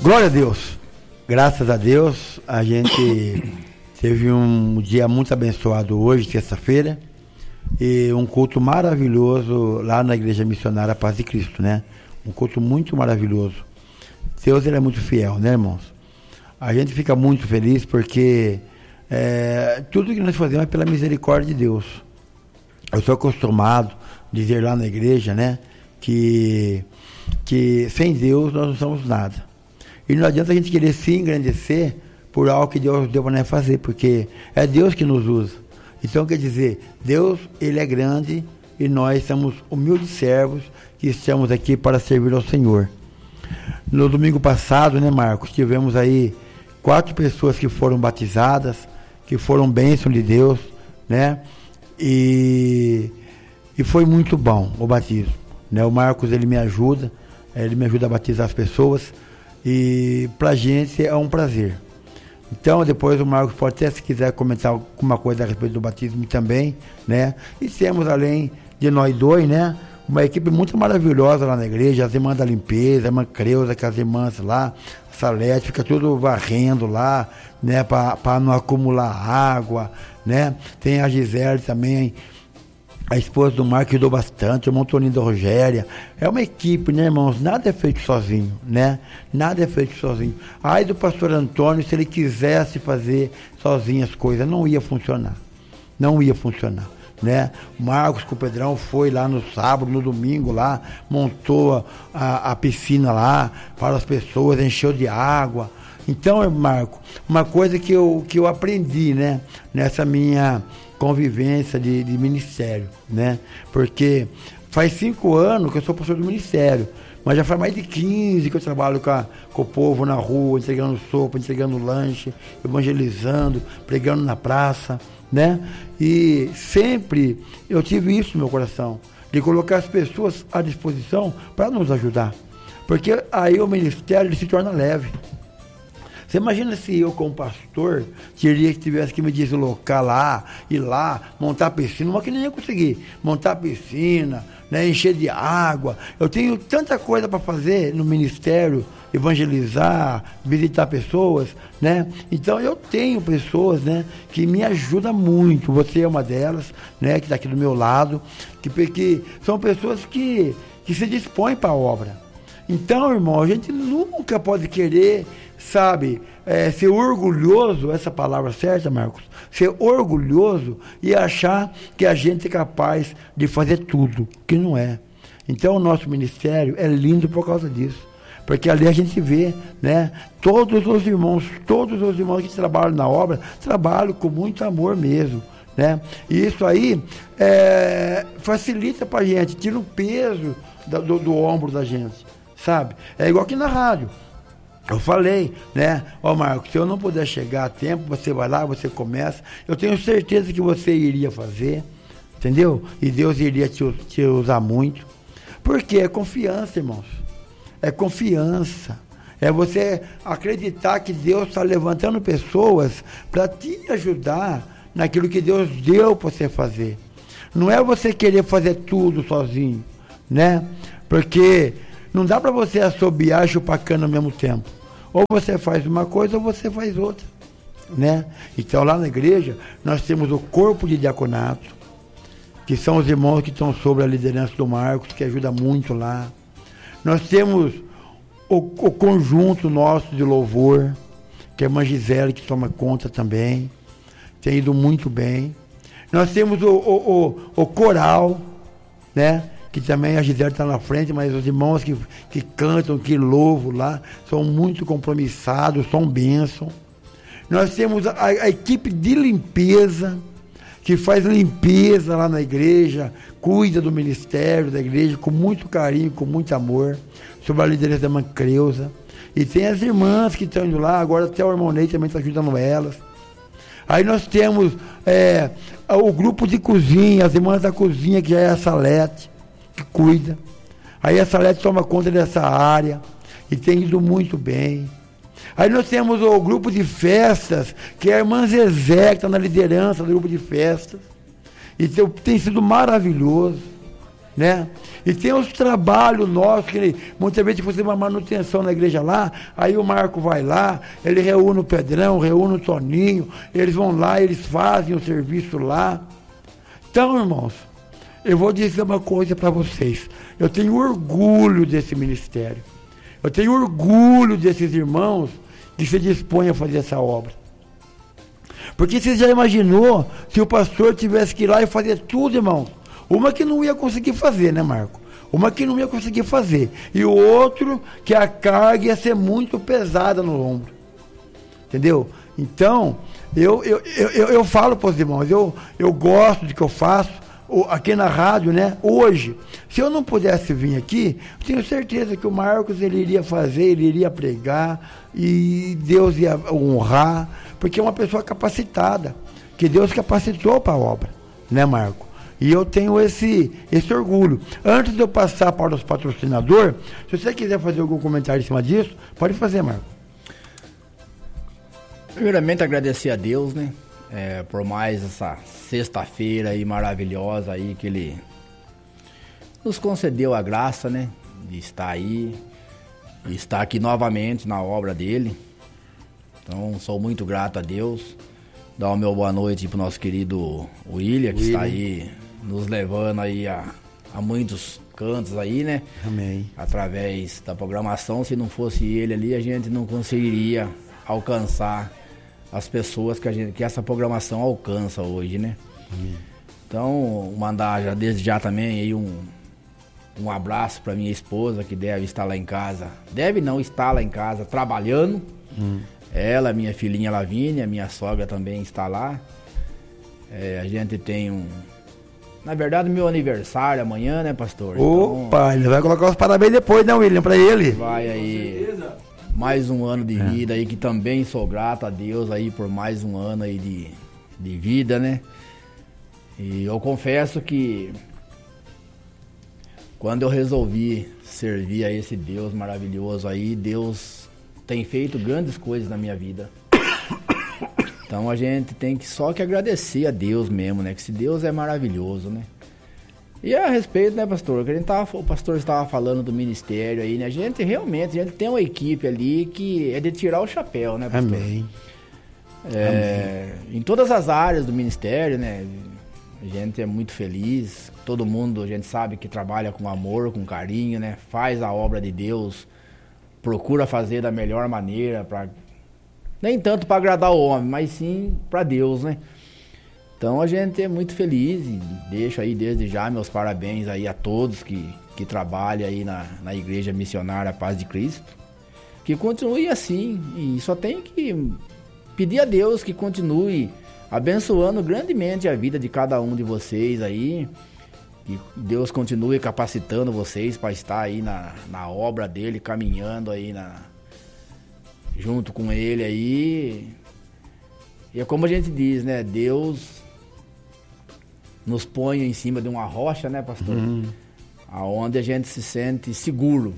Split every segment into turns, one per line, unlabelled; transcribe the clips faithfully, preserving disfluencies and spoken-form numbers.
Glória a Deus. Graças a Deus, a gente teve um dia muito abençoado hoje, terça-feira, e um culto maravilhoso lá na Igreja Missionária Paz de Cristo, né? Um culto muito maravilhoso. Deus, ele é muito fiel, né, irmãos? A gente fica muito feliz porque é, tudo que nós fazemos é pela misericórdia de Deus. Eu sou acostumado a dizer lá na igreja, né, que, que sem Deus nós não somos nada. E não adianta a gente querer se engrandecer por algo que Deus deu para nós fazer, porque é Deus que nos usa. Então, quer dizer, Deus, ele é grande e nós somos humildes servos que estamos aqui para servir ao Senhor. No domingo passado, né, Marcos, tivemos aí quatro pessoas que foram batizadas, que foram bênção de Deus, né, e, e foi muito bom o batismo, né? O Marcos, ele me ajuda, ele me ajuda a batizar as pessoas, e pra gente é um prazer. Então, depois o Marcos pode até, se quiser comentar alguma coisa a respeito do batismo também, né? E temos, além de nós dois, né, uma equipe muito maravilhosa lá na igreja, as irmãs da limpeza, a irmã Creuza, com as irmãs lá, Salete, fica tudo varrendo lá, né, para não acumular água, né? Tem a Gisele também, a esposa do Marco, que ajudou bastante, o Montoninho da Rogéria. É uma equipe, né, irmãos? Nada é feito sozinho, né? Nada é feito sozinho. Aí do pastor Antônio, se ele quisesse fazer sozinho as coisas, não ia funcionar. Não ia funcionar, né? O Marcos com o Pedrão foi lá no sábado, no domingo lá, montou a, a piscina lá para as pessoas, encheu de água. Então, Marco, uma coisa que eu, que eu aprendi, né, nessa minha convivência de, de ministério, né? Porque faz cinco anos que eu sou pastor do ministério, mas já faz mais de quinze que eu trabalho com, a, com o povo na rua, entregando sopa, entregando lanche, evangelizando, pregando na praça, né? E sempre eu tive isso no meu coração, de colocar as pessoas à disposição para nos ajudar, porque aí o ministério ele se torna leve. Você imagina se eu, como pastor, teria que tivesse que me deslocar lá, ir lá, montar piscina, mas que nem eu consegui. Montar piscina, né, encher de água. Eu tenho tanta coisa para fazer no ministério, evangelizar, visitar pessoas, né? Então eu tenho pessoas, né, que me ajudam muito. Você é uma delas, né, que está aqui do meu lado, que, que são pessoas que, que se dispõem para a obra. Então, irmão, a gente nunca pode querer, sabe, é, ser orgulhoso, essa palavra certa, Marcos, ser orgulhoso e achar que a gente é capaz de fazer tudo, que não é. Então, o nosso ministério é lindo por causa disso, porque ali a gente vê, né, todos os irmãos, todos os irmãos que trabalham na obra, trabalham com muito amor mesmo, né? E isso aí é, facilita para a gente, tira o peso do, do, do ombro da gente. Sabe? É igual aqui na rádio. Eu falei, né? Ó, Marcos, se eu não puder chegar a tempo, você vai lá, você começa. Eu tenho certeza que você iria fazer, entendeu? E Deus iria te, te usar muito. Porque é confiança, irmãos. É confiança. É você acreditar que Deus está levantando pessoas para te ajudar naquilo que Deus deu para você fazer. Não é você querer fazer tudo sozinho, né? Porque não dá para você assobiar e chupar cana ao mesmo tempo. Ou você faz uma coisa ou você faz outra, né? Então lá na igreja nós temos o corpo de diaconato, que são os irmãos que estão sob a liderança do Marcos, que ajuda muito lá. Nós temos o, o conjunto nosso de louvor, que é a irmã Gisele, que toma conta também, tem ido muito bem. Nós temos o, o, o, o coral, né? Que também a Gisele está na frente, mas os irmãos que, que cantam, que louvam lá, são muito compromissados, são bênção. Nós temos a, a equipe de limpeza, que faz limpeza lá na igreja, cuida do ministério da igreja com muito carinho, com muito amor, sob a liderança da irmã Creuza. E tem as irmãs que estão indo lá, agora até o irmão Ney também está ajudando elas. Aí nós temos é, o grupo de cozinha, as irmãs da cozinha, que já é a Salete, que cuida. Aí a Salete toma conta dessa área e tem ido muito bem. Aí nós temos o grupo de festas, que é a irmã Zezé, que está na liderança do grupo de festas. E tem sido maravilhoso, né? E tem os trabalhos nossos, que muitas vezes você uma manutenção na igreja lá, aí o Marco vai lá, ele reúne o Pedrão, reúne o Toninho, eles vão lá, eles fazem o serviço lá. Então, irmãos, eu vou dizer uma coisa para vocês. Eu tenho orgulho desse ministério. Eu tenho orgulho desses irmãos que se dispõem a fazer essa obra. Porque você já imaginou se o pastor tivesse que ir lá e fazer tudo, irmão? Uma que não ia conseguir fazer, né, Marco? Uma que não ia conseguir fazer. E o outro que a carga ia ser muito pesada no ombro. Entendeu? Então, eu, eu, eu, eu, eu falo para os irmãos, eu, eu gosto do que eu faço aqui na rádio, né? Hoje, se eu não pudesse vir aqui, eu tenho certeza que o Marcos ele iria fazer, ele iria pregar e Deus ia honrar, porque é uma pessoa capacitada, que Deus capacitou para a obra, né, Marco? E eu tenho esse, esse orgulho. Antes de eu passar para os patrocinadores, se você quiser fazer algum comentário em cima disso, pode fazer, Marco.
Primeiramente, agradecer a Deus, né? É, por mais essa sexta-feira aí maravilhosa aí que Ele nos concedeu a graça, né? De estar aí, e estar aqui novamente na obra dele. Então, sou muito grato a Deus. Dar o meu boa noite para o nosso querido William, que William. Está aí nos levando aí a, a muitos cantos aí, né?
Amém.
Através da programação. Se não fosse ele ali, a gente não conseguiria alcançar as pessoas que, a gente, que essa programação alcança hoje, né? Amém. Então, mandar já, desde já também aí um, um abraço para minha esposa, que deve estar lá em casa. Deve não estar lá em casa trabalhando. Hum. Ela, minha filhinha Lavínia, minha sogra também está lá. É, a gente tem um... Na verdade, meu aniversário amanhã, né, pastor?
Opa, então, ele vai colocar os parabéns depois, né, William, para ele?
Vai aí... Mais um ano de vida aí, que também sou grato a Deus aí por mais um ano aí de, de vida, né? E eu confesso que quando eu resolvi servir a esse Deus maravilhoso aí, Deus tem feito grandes coisas na minha vida. Então a gente tem que só que agradecer a Deus mesmo, né? Que esse Deus é maravilhoso, né? E a respeito, né, pastor, que a gente tava, o pastor estava falando do ministério aí, né? A gente realmente, a gente tem uma equipe ali que é de tirar o chapéu, né, pastor?
Amém.
É, Amém. Em todas as áreas do ministério, né? A gente é muito feliz. Todo mundo, a gente sabe que trabalha com amor, com carinho, né? Faz a obra de Deus, procura fazer da melhor maneira, pra, nem tanto para agradar o homem, mas sim para Deus, né? Então a gente é muito feliz e deixo aí desde já meus parabéns aí a todos que, que trabalham aí na, na Igreja Missionária Paz de Cristo. Que continue assim, e só tem que pedir a Deus que continue abençoando grandemente a vida de cada um de vocês aí. Que Deus continue capacitando vocês para estar aí na, na obra dele, caminhando aí na, junto com ele aí. E é como a gente diz, né? Deus nos põe em cima de uma rocha, né, pastor? Uhum. Aonde a gente se sente seguro.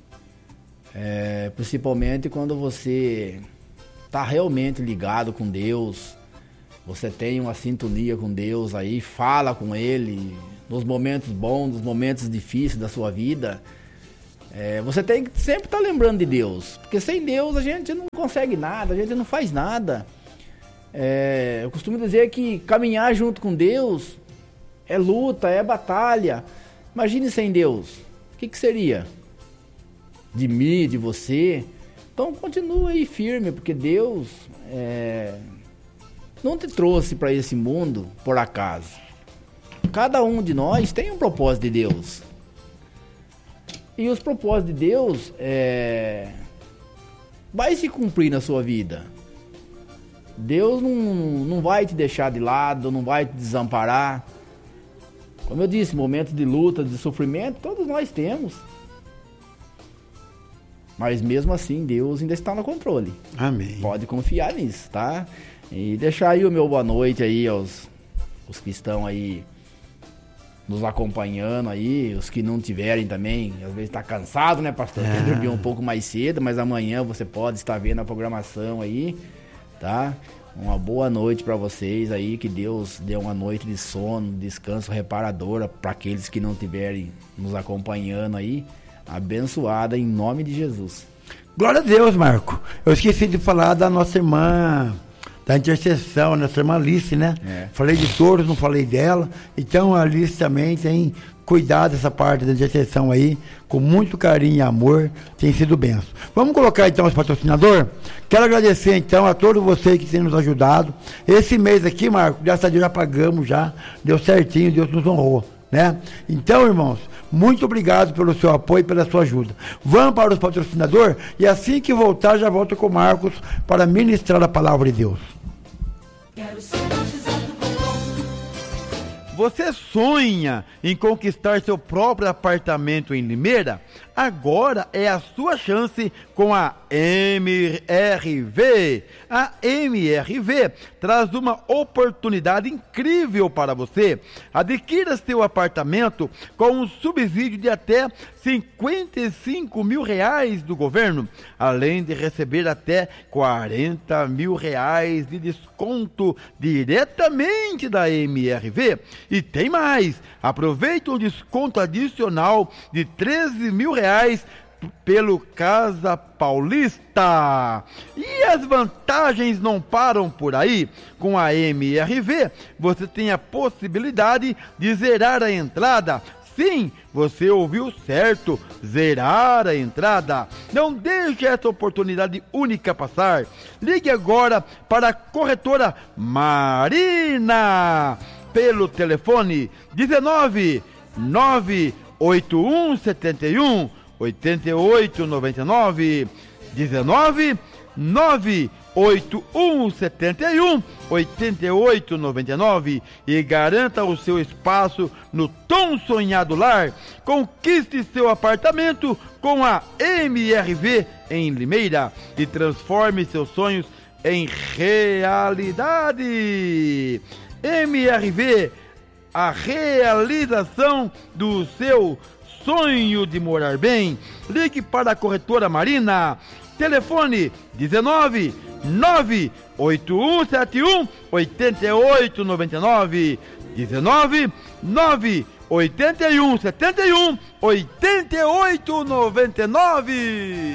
É, principalmente quando você está realmente ligado com Deus, você tem uma sintonia com Deus aí, fala com Ele nos momentos bons, nos momentos difíceis da sua vida. É, você tem que sempre estar tá lembrando de Deus, porque sem Deus a gente não consegue nada, a gente não faz nada. É, eu costumo dizer que caminhar junto com Deus é luta, é batalha. Imagine sem Deus, o que, que seria de mim, de você? Então continua aí firme, porque Deus é, não te trouxe para esse mundo por acaso. Cada um de nós tem um propósito de Deus. E os propósitos de Deus é, vai se cumprir na sua vida. Deus não, não vai te deixar de lado, não vai te desamparar. Como eu disse, momentos de luta, de sofrimento, todos nós temos. Mas mesmo assim, Deus ainda está no controle.
Amém.
Pode confiar nisso, tá? E deixar aí o meu boa noite aí aos os que estão aí nos acompanhando aí, os que não tiverem também, às vezes está cansado, né, pastor? Quer dormir um pouco mais cedo, mas amanhã você pode estar vendo a programação aí, tá? Uma boa noite para vocês aí, que Deus dê uma noite de sono, descanso reparadora para aqueles que não estiverem nos acompanhando aí, abençoada em nome de Jesus.
Glória a Deus, Marco. Eu esqueci de falar da nossa irmã da intercessão, nossa irmã Alice, né? É. Falei de todos, não falei dela. Então a Alice também tem cuidado dessa parte da intercessão aí, com muito carinho e amor, tem sido benção. Vamos colocar então os patrocinadores? Quero agradecer então a todos vocês que têm nos ajudado. Esse mês aqui, Marco, graças a Deus já pagamos já, deu certinho, Deus nos honrou, né? Então, irmãos, muito obrigado pelo seu apoio e pela sua ajuda. Vamos para os patrocinadores e assim que voltar já volto com o Marcos para ministrar a palavra de Deus. Quero ser batizado com fogo. Você sonha em conquistar seu próprio apartamento em Limeira? Agora é a sua chance com a M R V. A M R V traz uma oportunidade incrível para você. Adquira seu apartamento com um subsídio de até cinquenta e cinco mil reais do governo, além de receber até quarenta mil reais de desconto diretamente da M R V. E tem mais! Aproveite um desconto adicional de treze mil reais pelo Casa Paulista. E as vantagens não param por aí. Com a M R V, você tem a possibilidade de zerar a entrada. Sim, você ouviu certo, zerar a entrada. Não deixe essa oportunidade única passar. Ligue agora para a corretora Marina pelo telefone dezenove, nove oito um sete um, oito oito nove nove, dezenove, nove oito um sete um, oito oito nove nove e garanta o seu espaço no tão sonhado lar. Conquiste seu apartamento com a M R V em Limeira e transforme seus sonhos em realidade. M R V, a realização do seu sonho de morar bem. Ligue para a corretora Marina. Telefone dezenove, nove oito um sete um, oito oito nove nove. dezenove, nove oito um sete um, oito oito nove nove.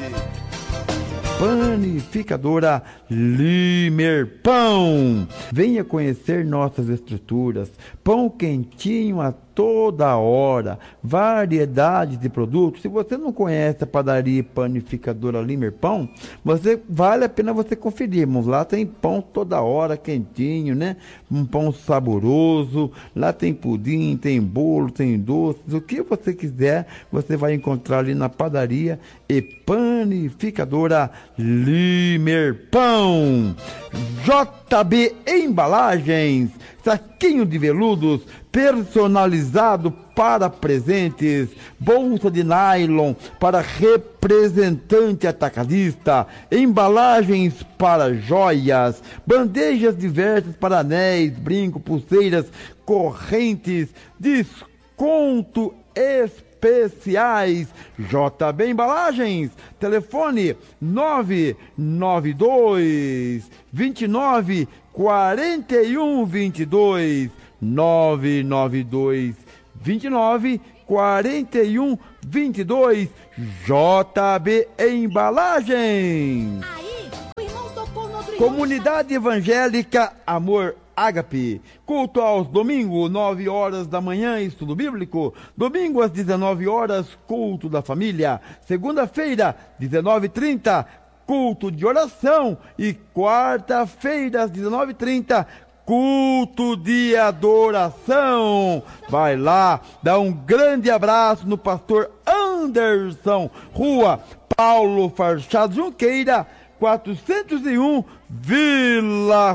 Panificadora Limer Pão. Venha conhecer nossas estruturas. Pão quentinho a toda hora. Variedade de produtos. Se você não conhece a padaria Panificadora Limer Pão, você, vale a pena você conferir, irmãos. Lá tem pão toda hora, quentinho, né? Um pão saboroso. Lá tem pudim, tem bolo, tem doces. O que você quiser, você vai encontrar ali na padaria e Panificadora Limer Pão. J B Embalagens, saquinho de veludos personalizado para presentes, bolsa de nylon para representante atacadista, embalagens para joias, bandejas diversas para anéis, brinco, pulseiras, correntes, desconto especiais. J B Embalagens, telefone nove nove dois, vinte e nove, quarenta e um, vinte e dois, nove nove dois, vinte e nove, quarenta e um, vinte e dois. J B Embalagens. Aí, o irmão tocou no outro. Comunidade Evangélica Amor Ágape, culto aos domingos, nove horas da manhã, estudo bíblico. Domingo às dezenove horas, culto da família. Segunda-feira, dezenove e trinta, culto de oração. E quarta-feira, às dezenove e trinta, culto de adoração. Vai lá, dá um grande abraço no pastor Anderson, Rua Paulo Farchado Junqueira, quatrocentos e um, Vila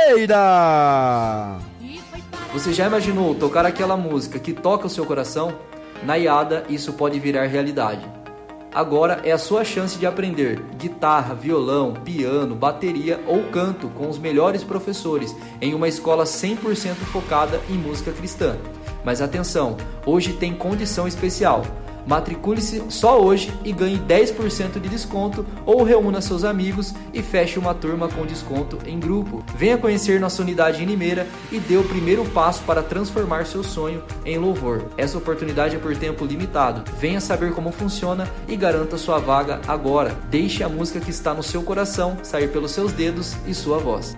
Roseira.
Você já imaginou tocar aquela música que toca o seu coração? Na I A D A isso pode virar realidade. Agora é a sua chance de aprender guitarra, violão, piano, bateria ou canto com os melhores professores em uma escola cem por cento focada em música cristã. Mas atenção, hoje tem condição especial. Matricule-se só hoje e ganhe dez por cento de desconto ou reúna seus amigos e feche uma turma com desconto em grupo. Venha conhecer nossa unidade em Limeira e dê o primeiro passo para transformar seu sonho em louvor. Essa oportunidade é por tempo limitado. Venha saber como funciona e garanta sua vaga agora. Deixe a música que está no seu coração sair pelos seus dedos e sua voz.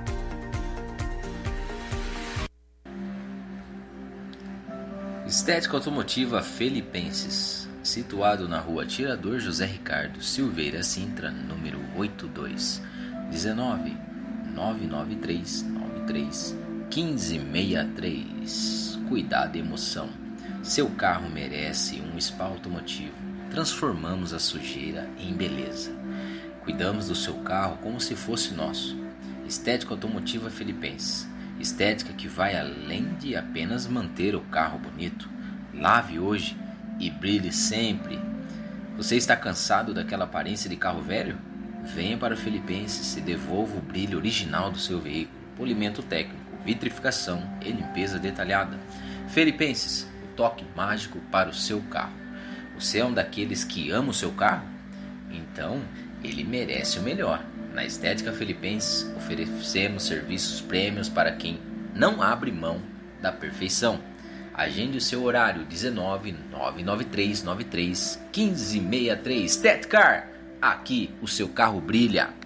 Estética Automotiva Felipenses, situado na rua Tirador José Ricardo Silveira Sintra, número oitenta e dois, dezenove, nove nove três nove três, um cinco seis três. Cuidado e emoção. Seu carro merece um spa automotivo. Transformamos a sujeira em beleza. Cuidamos do seu carro como se fosse nosso. Estética Automotiva Felipenses. Estética que vai além de apenas manter o carro bonito. Lave hoje e brilhe sempre. Você está cansado daquela aparência de carro velho? Venha para o Felipenses e devolva o brilho original do seu veículo. Polimento técnico, vitrificação e limpeza detalhada. Felipenses, o toque mágico para o seu carro. Você é um daqueles que ama o seu carro? Então, ele merece o melhor. Na Estética Felipenses, oferecemos serviços prêmios para quem não abre mão da perfeição. Agende o seu horário dezenove, nove nove três nove três, um cinco seis três. Estetcar, aqui o seu carro brilha.